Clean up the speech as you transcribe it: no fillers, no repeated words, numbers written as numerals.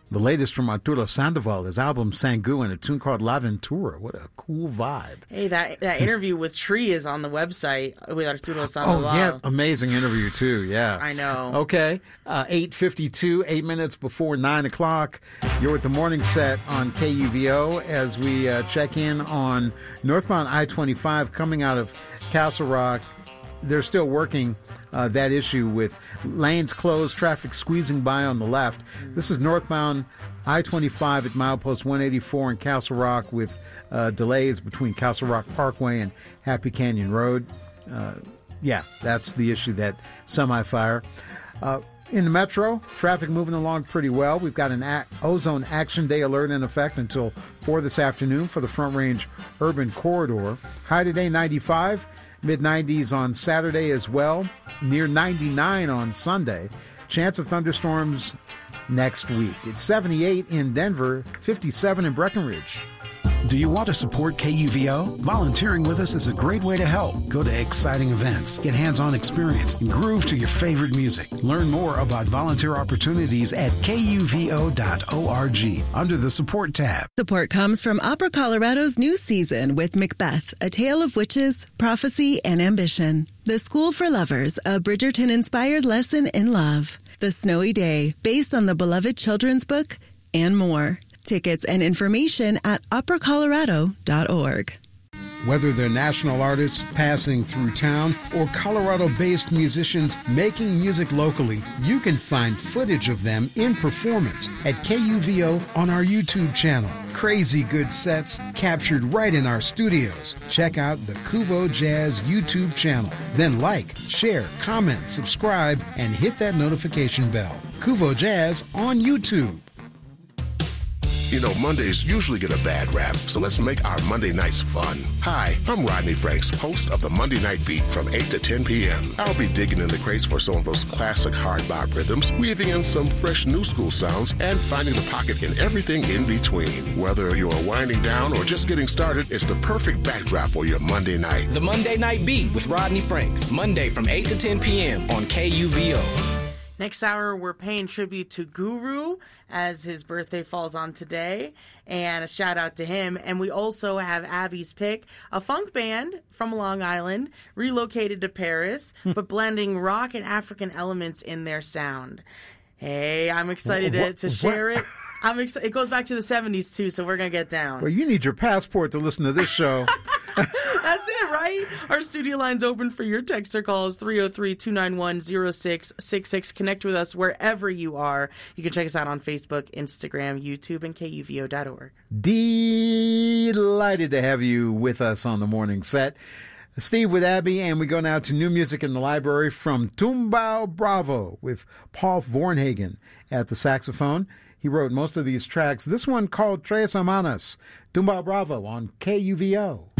The latest from Arturo Sandoval, his album Sangu, and a tune called La Ventura. What a cool vibe. Hey, that interview with Tree is on the website with Arturo Sandoval. Oh, yes. Amazing interview, too. Yeah. I know. Okay. 8:52, 8 minutes before 9 o'clock. You're with the morning set on KUVO as we check in on northbound I-25 coming out of Castle Rock. They're still working that issue with lanes closed, traffic squeezing by on the left. This is northbound I-25 at milepost 184 in Castle Rock with delays between Castle Rock Parkway and Happy Canyon Road. Yeah, that's the issue, that semi-fire. In the metro, traffic moving along pretty well. We've got an ozone action day alert in effect until 4 this afternoon for the Front Range Urban Corridor. High today, 95. Mid-90s on Saturday as well. Near 99 on Sunday. Chance of thunderstorms next week. It's 78 in Denver, 57 in Breckenridge. Do you want to support KUVO? Volunteering with us is a great way to help. Go to exciting events, get hands-on experience, and groove to your favorite music. Learn more about volunteer opportunities at kuvo.org under the Support tab. Support comes from Opera Colorado's new season with Macbeth, A Tale of Witches, Prophecy, and Ambition. The School for Lovers, a Bridgerton-inspired lesson in love. The Snowy Day, based on the beloved children's book, and more. Tickets and information at operacolorado.org. Whether they're national artists passing through town or Colorado-based musicians making music locally, you can find footage of them in performance at KUVO on our YouTube channel. Crazy good sets captured right in our studios. Check out the Kuvo Jazz YouTube channel. Then like, share, comment, subscribe, and hit that notification bell. Kuvo Jazz on YouTube. You know, Mondays usually get a bad rap, so let's make our Monday nights fun. Hi, I'm Rodney Franks, host of the Monday Night Beat from 8 to 10 p.m. I'll be digging in the crates for some of those classic hard bop rhythms, weaving in some fresh new school sounds, and finding the pocket in everything in between. Whether you're winding down or just getting started, it's the perfect backdrop for your Monday night. The Monday Night Beat with Rodney Franks, Monday from 8 to 10 p.m. on KUVO. Next hour, we're paying tribute to Guru as his birthday falls on today, and a shout out to him. And we also have Abby's Pick, a funk band from Long Island, relocated to Paris, but blending rock and African elements in their sound. Hey, I'm excited to share it. It goes back to the 70s, too, so we're going to get down. Well, you need your passport to listen to this show. That's it, right? Our studio line's open for your text or calls, 303-291-0666. Connect with us wherever you are. You can check us out on Facebook, Instagram, YouTube, and KUVO.org. Delighted to have you with us on the morning set. Steve with Abby, and we go now to new music in the library from Tumbao Bravo with Paul Vornhagen at the saxophone. He wrote most of these tracks. This one called Tres Hermanas. Tumbao Bravo on KUVO.